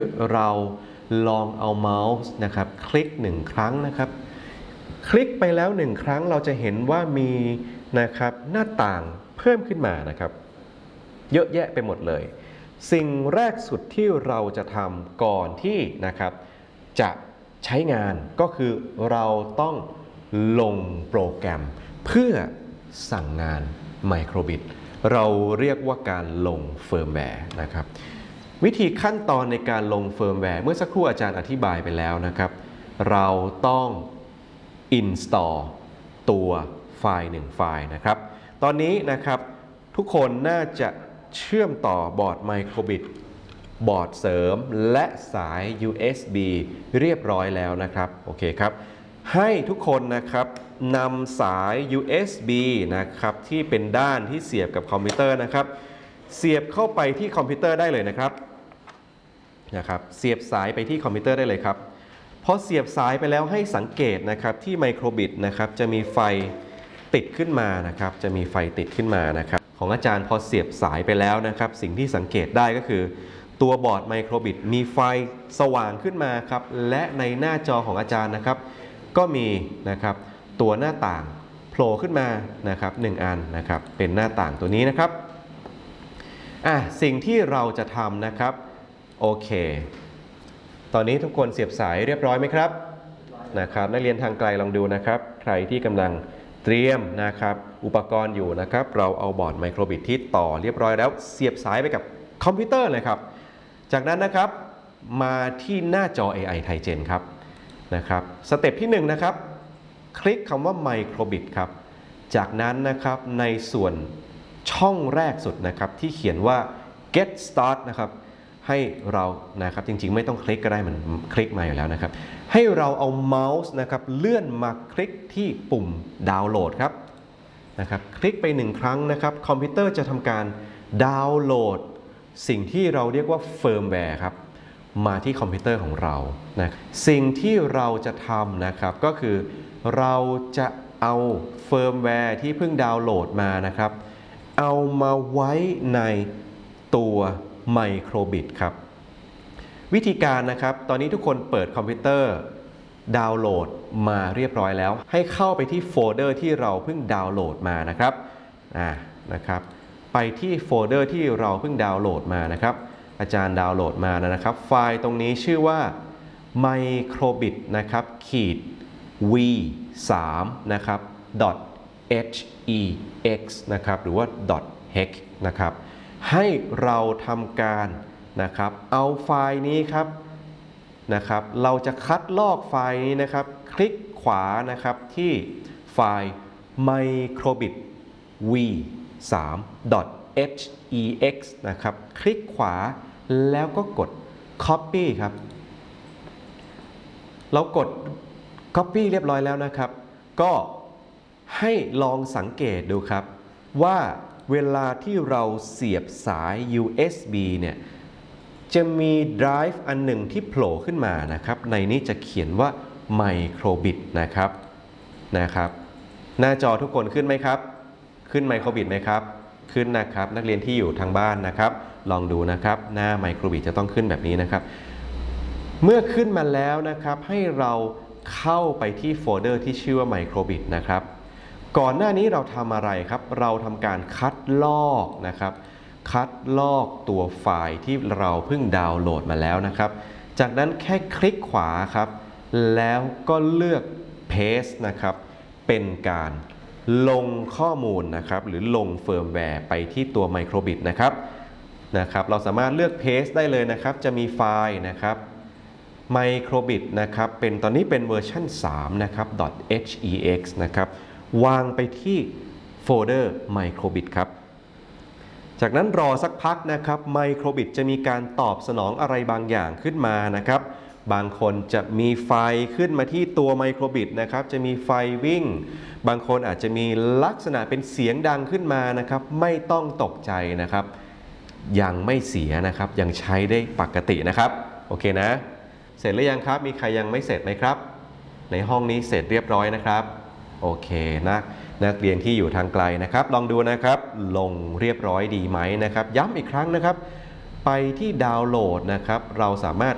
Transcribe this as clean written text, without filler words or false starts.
เราลองเอาเมาส์นะครับคลิก1ครั้งนะครับคลิกไปแล้ว1ครั้งเราจะเห็นว่ามีนะครับหน้าต่างเพิ่มขึ้นมานะครับเยอะแยะไปหมดเลยสิ่งแรกสุดที่เราจะทำก่อนที่นะครับจะใช้งานก็คือเราต้องลงโปรแกรมเพื่อสั่งงาน Microbit เราเรียกว่าการลงเฟิร์มแวร์นะครับวิธีขั้นตอนในการลงเฟิร์มแวร์เมื่อสักครู่อาจารย์อธิบายไปแล้วนะครับเราต้อง install ตัวไฟล์1ไฟล์นะครับตอนนี้นะครับทุกคนน่าจะเชื่อมต่อบอร์ด Microbit บอร์ดเสริมและสาย USB เรียบร้อยแล้วนะครับโอเคครับให้ทุกคนนะครับนำสาย USB นะครับที่เป็นด้านที่เสียบกับคอมพิวเตอร์นะครับเสียบเข้าไปที่คอมพิวเตอร์ได้เลยนะครับเสียบสายไปที่คอมพิวเตอร์ได้เลยครับพอเสียบสายไปแล้วให้สังเกตนะครับที่ Microbit นะครับจะมีไฟติดขึ้นมานะครับจะมีไฟติดขึ้นมานะครับของอาจารย์พอเสียบสายไปแล้วนะครับสิ่งที่สังเกตได้ก็คือตัวบอร์ด Microbit มีไฟสว่างขึ้นมาครับและในหน้าจอของอาจารย์นะครับก็มีนะครับตัวหน้าต่างโผล่ขึ้นมานะครับ1อันนะครับเป็นหน้าต่างตัวนี้นะครับสิ่งที่เราจะทำนะครับโอเคตอนนี้ทุกคนเสียบสายเรียบร้อยไหมครับนักเรียนทางไกลลองดูนะครับใครที่กำลังเตรียมนะครับอุปกรณ์อยู่นะครับเราเอาบอร์ด Microbit ที่ต่อเรียบร้อยแล้วเสียบสายไปกับคอมพิวเตอร์เลยครับจากนั้นนะครับมาที่หน้าจอ AI Thaigen ครับสเต็ปที่1นะครับคลิกคำว่า Microbit ครับจากนั้นนะครับในส่วนช่องแรกสุดนะครับที่เขียนว่า Get Start นะครับให้เรานะครับจริงๆไม่ต้องคลิกก็ได้มันคลิกมาอยู่แล้วนะครับให้เราเอาเมาส์นะครับเลื่อนมาคลิกที่ปุ่มดาวน์โหลดครับคลิกไป1ครั้งนะครับคอมพิวเตอร์จะทำการดาวน์โหลดสิ่งที่เราเรียกว่าเฟิร์มแวร์ครับมาที่คอมพิวเตอร์ของเราสิ่งที่เราจะทำนะครับก็คือเราจะเอาเฟิร์มแวร์ที่เพิ่งดาวน์โหลดมานะครับเอามาไว้ในตัว Microbit ครับวิธีการนะครับตอนนี้ทุกคนเปิดคอมพิวเตอร์ดาวน์โหลดมาเรียบร้อยแล้วให้เข้าไปที่โฟลเดอร์ที่เราเพิ่งดาวน์โหลดมานะครับไปที่โฟลเดอร์ที่เราเพิ่งดาวน์โหลดมานะครับอาจารย์ดาวน์โหลดมานะครับไฟล์ตรงนี้ชื่อว่า microbit นะครับv3 นะครับ .hex นะครับหรือว่า .hex นะครับให้เราทำการนะครับเอาไฟล์นี้ครับเราจะคัดลอกไฟล์นี้นะครับคลิกขวานะครับที่ไฟล์ microbit v3 .hex นะครับคลิกขวาแล้วก็กด copy ครับเรากด copy เรียบร้อยแล้วนะครับก็ให้ลองสังเกตดูครับว่าเวลาที่เราเสียบสาย USB เนี่ยจะมี drive อันหนึ่งที่โผล่ขึ้นมานะครับในนี้จะเขียนว่า Microbit นะครับหน้าจอทุกคนขึ้นไหมครับขึ้น Microbit ไหมครับขึ้นนะครับนักเรียนที่อยู่ทางบ้านนะครับลองดูนะครับหน้า Microbit จะต้องขึ้นแบบนี้นะครับเมื่อขึ้นมาแล้วนะครับให้เราเข้าไปที่โฟลเดอร์ที่ชื่อว่า Microbit นะครับก่อนหน้านี้เราทำอะไรครับเราทำการคัดลอกนะครับคัดลอกตัวไฟล์ที่เราเพิ่งดาวน์โหลดมาแล้วนะครับจากนั้นแค่คลิกขวาครับแล้วก็เลือก Paste นะครับเป็นการลงข้อมูลนะครับหรือลงเฟิร์มแวร์ไปที่ตัว Microbit นะครับเราสามารถเลือก Paste ได้เลยนะครับจะมีไฟล์นะครับ Microbit นะครับตอนนี้เป็นเวอร์ชัน3นะครับ .hex นะครับวางไปที่โฟลเดอร์ Microbit ครับจากนั้นรอสักพักนะครับ Microbit จะมีการตอบสนองอะไรบางอย่างขึ้นมานะครับบางคนจะมีไฟขึ้นมาที่ตัว Microbit นะครับจะมีไฟวิ่งบางคนอาจจะมีลักษณะเป็นเสียงดังขึ้นมานะครับไม่ต้องตกใจนะครับยังไม่เสียนะครับยังใช้ได้ปกตินะครับโอเคนะเสร็จหรือยังครับมีใครยังไม่เสร็จไหมครับในห้องนี้เสร็จเรียบร้อยนะครับโอเคนักเรียนที่อยู่ทางไกลนะครับลองดูนะครับลงเรียบร้อยดีไหมนะครับย้ำอีกครั้งนะครับไปที่ดาวน์โหลดนะครับเราสามารถ